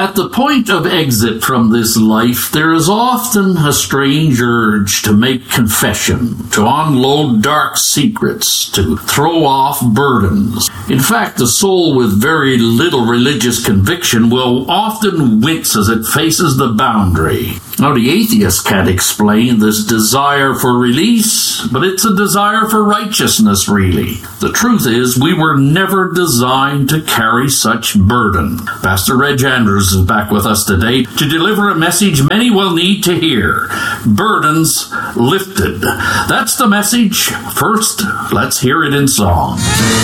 At the point of exit from this life, there is often a strange urge to make confession, to unload dark secrets, to throw off burdens. In fact, the soul with very little religious conviction will often wince as it faces the boundary. Now, the atheist can't explain this desire for release, but it's a desire for righteousness, really. The truth is, we were never designed to carry such burden. Pastor Reg Andrews is back with us today to deliver a message many will need to hear. Burdens lifted. That's the message. First, let's hear it in song.